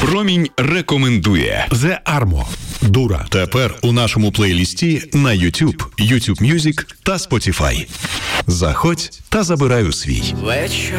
Промінь рекомендує The Armo. Дура. тепер у нашому плейлісті на YouTube, YouTube Music та Spotify. Заходь та забирай у свій.